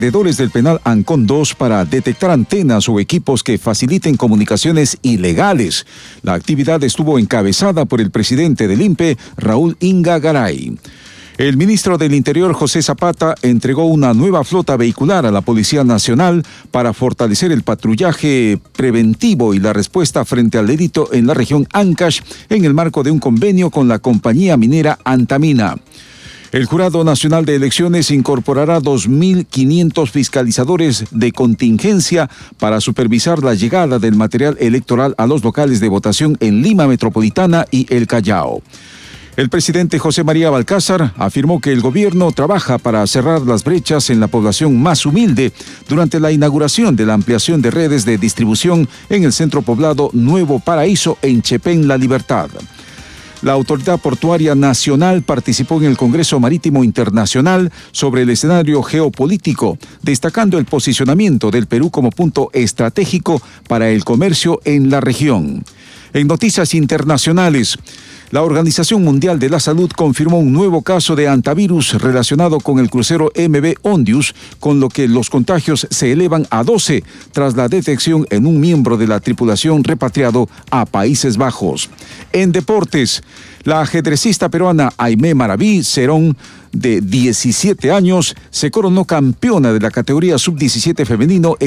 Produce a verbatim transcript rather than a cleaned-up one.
Alrededores del penal Ancón dos para detectar antenas o equipos que faciliten comunicaciones ilegales. La actividad estuvo encabezada por el presidente del I N P E, Raúl Inga Garay. El ministro del Interior, José Zapata, entregó una nueva flota vehicular a la Policía Nacional para fortalecer el patrullaje preventivo y la respuesta frente al delito en la región Ancash en el marco de un convenio con la compañía minera Antamina. El Jurado Nacional de Elecciones incorporará dos mil quinientos fiscalizadores de contingencia para supervisar la llegada del material electoral a los locales de votación en Lima Metropolitana y El Callao. El presidente José María Balcázar afirmó que el gobierno trabaja para cerrar las brechas en la población más humilde durante la inauguración de la ampliación de redes de distribución en el centro poblado Nuevo Paraíso en Chepén, La Libertad. La Autoridad Portuaria Nacional participó en el Congreso Marítimo Internacional sobre el escenario geopolítico, destacando el posicionamiento del Perú como punto estratégico para el comercio en la región. En noticias internacionales, la Organización Mundial de la Salud confirmó un nuevo caso de hantavirus relacionado con el crucero M V Ondius, con lo que los contagios se elevan a doce tras la detección en un miembro de la tripulación repatriado a Países Bajos. En deportes, la ajedrecista peruana Aimé Maraví Cerón, de diecisiete años, se coronó campeona de la categoría sub diecisiete femenino en